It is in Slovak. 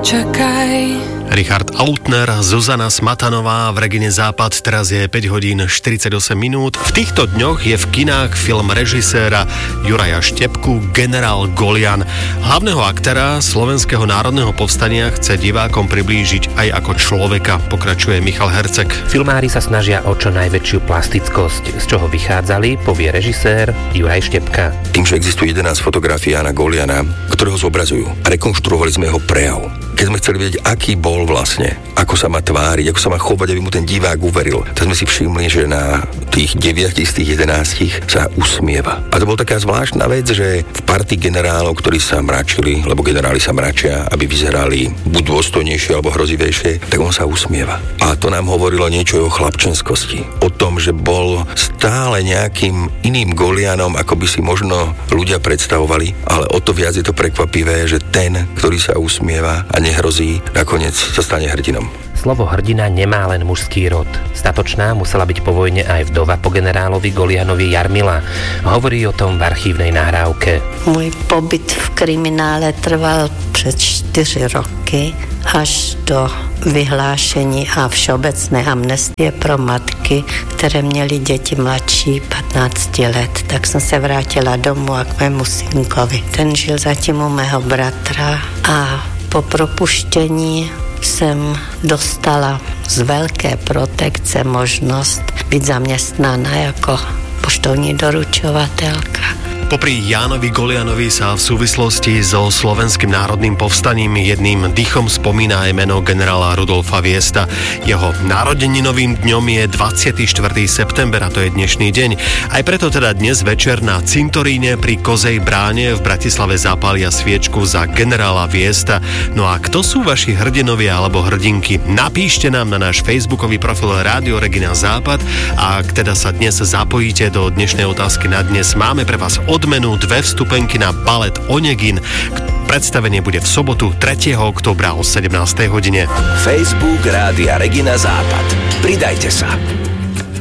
Čakaj. Richard Autner, Zuzana Smatanová v Regine Západ, teraz je 5 hodín 48 minút. V týchto dňoch je v kinách film režiséra Juraja Štepku Generál Golian. Hlavného aktéra Slovenského národného povstania chce divákom priblížiť aj ako človeka, pokračuje Michal Herceg. Filmári sa snažia o čo najväčšiu plastickosť, z čoho vychádzali, povie režisér Juraj Štepka. Tým, že existuje 11 fotografií Jána Goliana, ktoré ho zobrazujú, a rekonštruovali sme jeho prejav. Keď sme chceli vedieť, aký bol vlastne, ako sa má tváriť, ako sa má chovať, aby mu ten divák uveril, tak sme si všimli, že na tých 9 z tých 11 sa usmieva. A to bola taká zvláštna vec, že v partii generálov, ktorí sa mračili, lebo generáli sa mračia, aby vyzerali buď dôstojnejšie alebo hrozivejšie, tak on sa usmieva. A to nám hovorilo niečo o jeho chlapčenskosti. O tom, že bol stále nejakým iným Golianom, ako by si možno ľudia predstavovali, ale o to viac je to prekvapivé, že ten, ktorý sa usmieva a nehrozí, nakoniec sa stane hrdinom. Slovo hrdina nemá len mužský rod. Statočná musela byť po vojne aj vdova po generálovi Golianovi Jarmila. Hovorí o tom v archívnej nahrávke. Môj pobyt v kriminále trval před 4 roky až do vyhlášení a všeobecné amnestie pro matky, které měly děti mladší 15 let. Tak jsem se vrátila domů a k mému synkovi. Ten žil zatím u mého bratra a po propuštění jsem dostala z velké protekce možnost být zaměstnána jako poštovní doručovatelka. Popri Jánovi Golianovi sa v súvislosti so Slovenským národným povstaním jedným dýchom spomína aj meno generála Rudolfa Viesta. Jeho narodeninovým dňom je 24. september a to je dnešný deň. Aj preto teda dnes večer na cintoríne pri Kozej bráne v Bratislave zapália sviečku za generála Viesta. No a kto sú vaši hrdinovia alebo hrdinky? Napíšte nám na náš facebookový profil Rádio Regina Západ a ak teda sa dnes zapojíte do dnešnej otázky na dnes, máme pre vás odmenu 2 vstupenky na balet Onegin. Predstavenie bude v sobotu 3. októbra o 17. hodine. Facebook Rádia Regina Západ. Pridajte sa.